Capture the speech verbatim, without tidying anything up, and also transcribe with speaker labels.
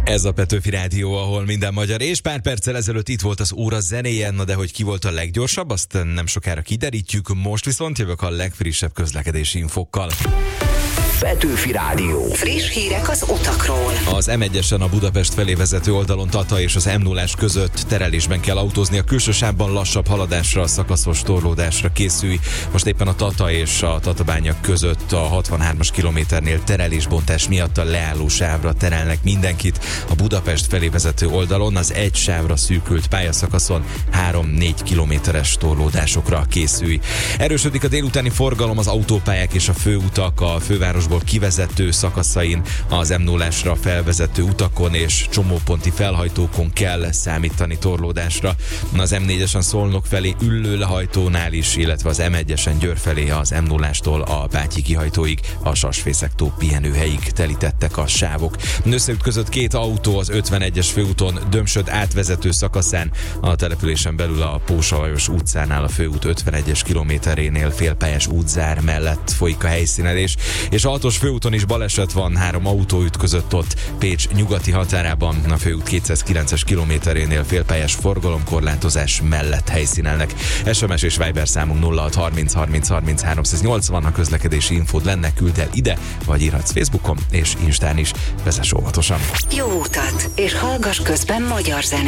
Speaker 1: Ez a Petőfi Rádió, ahol minden magyar, és pár perccel ezelőtt itt volt az óra zenéje, na de hogy ki volt a leggyorsabb, azt nem sokára kiderítjük, most viszont jövök a legfrissebb közlekedési infokkal.
Speaker 2: Petőfi Rádió. Friss hírek az utakról.
Speaker 1: Az em egyesen a Budapest felé vezető oldalon Tata és az em nullás között terelésben kell autózni. A külső sávban lassabb haladásra, a szakaszos torlódásra készülj. Most éppen a Tata és a Tatabánya között a hatvanhármas kilométernél terelésbontás miatt a leálló sávra terelnek mindenkit. A Budapest felé vezető oldalon az egy sávra szűkült pályaszakaszon három-négy kilométeres torlódásokra készülj. Erősödik a délutáni forgalom az autópályák és a főutak, a fővárosból kivezető szakaszain, az em nullásra felvezető utakon és csomóponti felhajtókon kell számítani torlódásra. Az em négyesen Szolnok felé Üllő lehajtónál is, illetve az em egyesen Győr felé az em nullástól a Bátyi kihajtóig, a Sasfészektó pihenőhelyig telítettek a sávok. Nőszegút között két autó az ötvenegyes főúton Dömsöd átvezető szakaszán, a településen belül a Pósalajos utcánál a főút ötvenegyes kilométerénél félpályás útzár mellett folyik a helyszínelés, és a hatos főúton is baleset van, három autó ütközött ott Pécs nyugati határában, a főút kétszázkilences kilométerénél félpályás forgalomkorlátozás mellett helyszínelnek. es em es és Viber számunk nulla hat harminc harminc harminc háromszáznyolcvan, ha közlekedési infód lenne, küld el ide, vagy írhatsz Facebookon és Instán is. Vezess óvatosan!
Speaker 2: Jó utat, és hallgass közben magyar zenét.